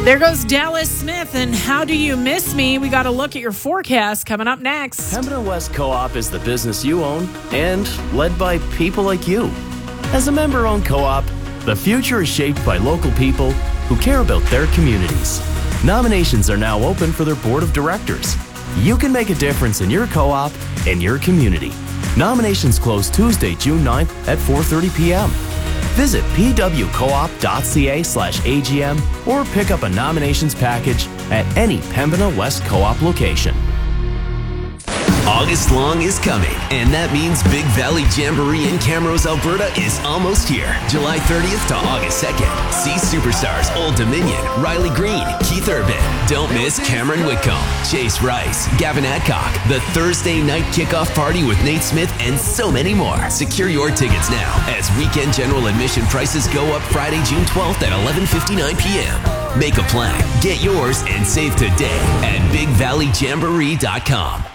There goes Dallas Smith, and How Do You Miss Me? We got a look at your forecast coming up next. Pembina West Co-op is the business you own and led by people like you. As a member-owned co-op, the future is shaped by local people who care about their communities. Nominations are now open for their board of directors. You can make a difference in your co-op and your community. Nominations close Tuesday, June 9th at 4:30 p.m. Visit pwcoop.ca/AGM or pick up a nominations package at any Pembina West Co-op location. August long is coming, and that means Big Valley Jamboree in Camrose, Alberta is almost here. July 30th to August 2nd. See superstars Old Dominion, Riley Green, Keith Urban. Don't miss Cameron Whitcomb, Chase Rice, Gavin Adcock, the Thursday night kickoff party with Nate Smith, and so many more. Secure your tickets now as weekend general admission prices go up Friday, June 12th at 11:59 p.m. Make a plan, get yours, and save today at BigValleyJamboree.com.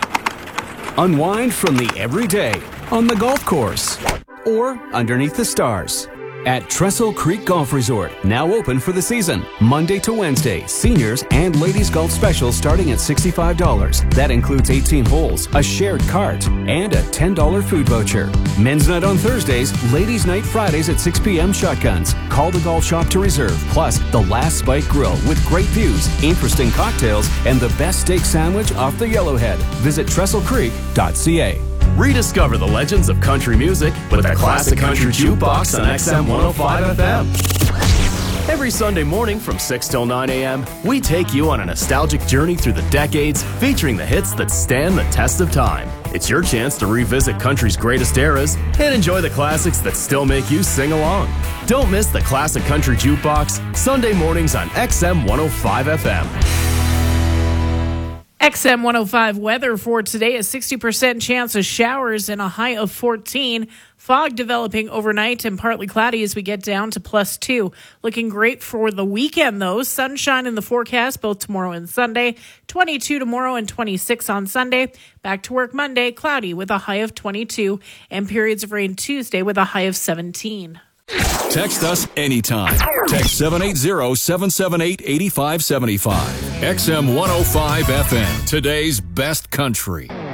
Unwind from the everyday on the golf course or underneath the stars at Trestle Creek Golf Resort, now open for the season. Monday to Wednesday, seniors and ladies golf specials starting at $65. That includes 18 holes, a shared cart, and a $10 food voucher. Men's night on Thursdays, ladies night Fridays at 6 p.m. shotguns. Call the golf shop to reserve. Plus, the Last Spike Grill with great views, interesting cocktails, and the best steak sandwich off the Yellowhead. Visit TrestleCreek.ca. Rediscover the legends of country music with the Classic Country Jukebox on XM 105 FM. Every Sunday morning from 6 till 9 a.m., we take you on a nostalgic journey through the decades, featuring the hits that stand the test of time. It's your chance to revisit country's greatest eras and enjoy the classics that still make you sing along. Don't miss the Classic Country Jukebox, Sunday mornings on XM 105 FM. XM 105 weather for today, a 60% chance of showers and a high of 14. Fog developing overnight and partly cloudy as we get down to +2. Looking great for the weekend, though. Sunshine in the forecast both tomorrow and Sunday. 22 tomorrow and 26 on Sunday. Back to work Monday, cloudy with a high of 22. And periods of rain Tuesday with a high of 17. Text us anytime. Text 780-778-8575. XM 105 FM, today's best country.